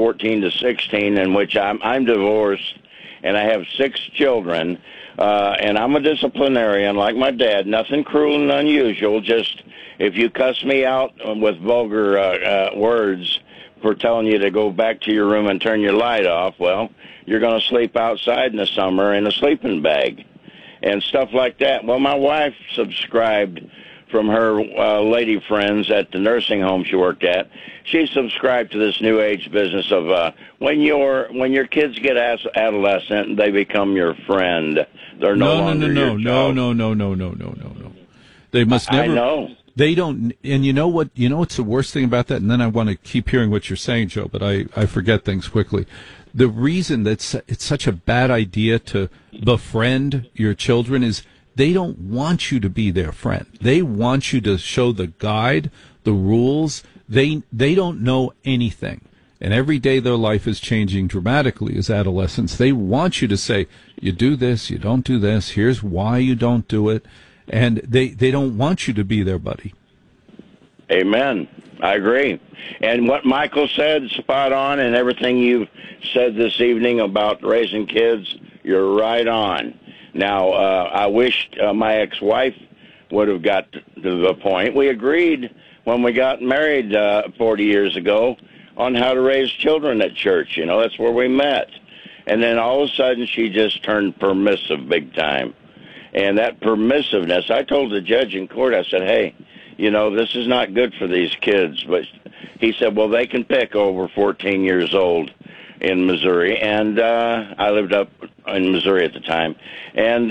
14 to 16, in which I'm divorced, and I have 6 children, and I'm a disciplinarian like my dad. Nothing cruel and unusual, just if you cuss me out with vulgar words for telling you to go back to your room and turn your light off, well, you're going to sleep outside in the summer in a sleeping bag and stuff like that. Well, my wife subscribed from her lady friends at the nursing home she worked at. She subscribed to this new age business of when your kids get adolescent, they become your friend. They're no longer your child. No. They must never. I know. They don't. And you know what? You know what's the worst thing about that? And then I want to keep hearing what you're saying, Joe, but I forget things quickly. The reason that it's such a bad idea to befriend your children is they don't want you to be their friend. They want you to show the guide, the rules. They don't know anything. And every day their life is changing dramatically as adolescents. They want you to say, you do this, you don't do this, here's why you don't do it. And they don't want you to be their buddy. Amen. I agree. And what Michael said, spot on, and everything you said this evening about raising kids, you're right on. Now, I wish my ex-wife would have got to the point. We agreed when we got married 40 years ago on how to raise children at church. You know, that's where we met. And then all of a sudden she just turned permissive big time. And that permissiveness, I told the judge in court, I said, hey, you know, this is not good for these kids. But he said, well, they can pick over 14 years old in Missouri. And I lived up in Missouri at the time. And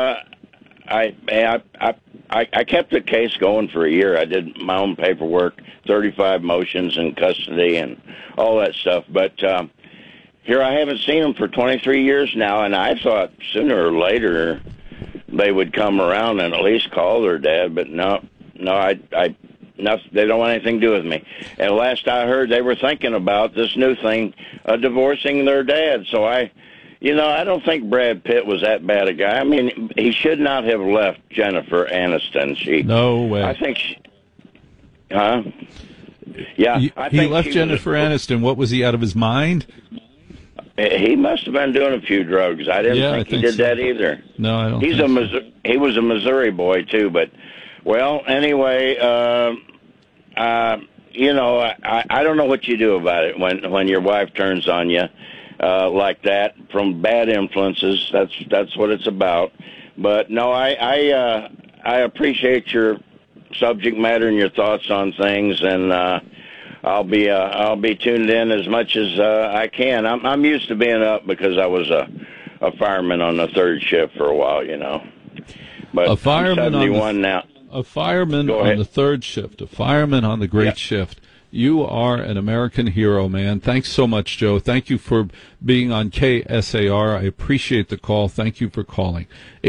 I kept the case going for a year. I did my own paperwork, 35 motions in custody and all that stuff. But here I haven't seen them for 23 years now, and I thought sooner or later they would come around and at least call their dad. But no, they don't want anything to do with me. And last I heard, they were thinking about this new thing, divorcing their dad. So I don't think Brad Pitt was that bad a guy. I mean, he should not have left Jennifer Aniston. No way. I think yeah. He left Jennifer Aniston. What, was he out of his mind? He must have been doing a few drugs. I didn't think he did that either. No, I don't. He was a Missouri boy too. But well, anyway, I don't know what you do about it when your wife turns on you like that from bad influences. That's what it's about. But no, I appreciate your subject matter and your thoughts on things, and I'll be tuned in as much as I can. I'm used to being up because I was a fireman on the third shift for a while, you know. But a fireman I'm 71 now. A fireman on the third shift, a fireman on the great shift. You are an American hero, man. Thanks so much, Joe. Thank you for being on KSAR. I appreciate the call. Thank you for calling.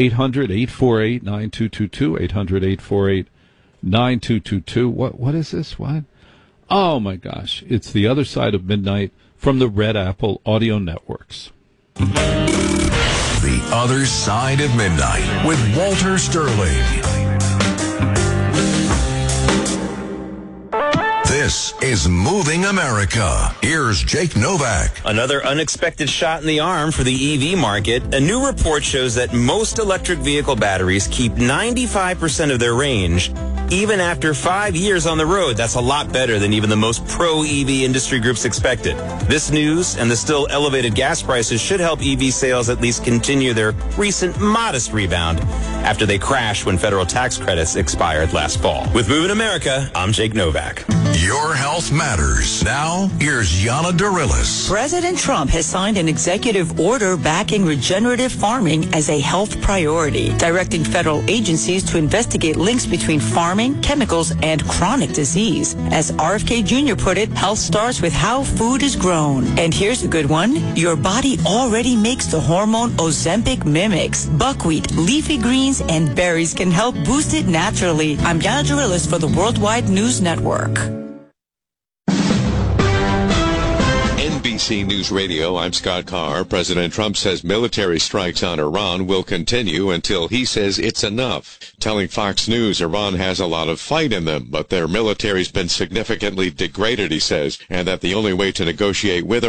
800-848-9222, 800-848-9222. What is this? What? Oh, my gosh. It's The Other Side of Midnight from the Red Apple Audio Networks. The Other Side of Midnight with Walter Sterling. This is Moving America. Here's Jake Novak. Another unexpected shot in the arm for the EV market. A new report shows that most electric vehicle batteries keep 95% of their range, even after 5 years on the road. That's a lot better than even the most pro-EV industry groups expected. This news and the still elevated gas prices should help EV sales at least continue their recent modest rebound after they crashed when federal tax credits expired last fall. With Moving America, I'm Jake Novak. Your health matters. Now, here's Yana Darilis. President Trump has signed an executive order backing regenerative farming as a health priority, directing federal agencies to investigate links between farming, chemicals, and chronic disease. As RFK Jr. put it, health starts with how food is grown. And here's a good one. Your body already makes the hormone Ozempic mimics. Buckwheat, leafy greens, and berries can help boost it naturally. I'm Yana Darilis for the Worldwide News Network. NBC News Radio, I'm Scott Carr. President Trump says military strikes on Iran will continue until he says it's enough. Telling Fox News Iran has a lot of fight in them, but their military's been significantly degraded, he says, and that the only way to negotiate with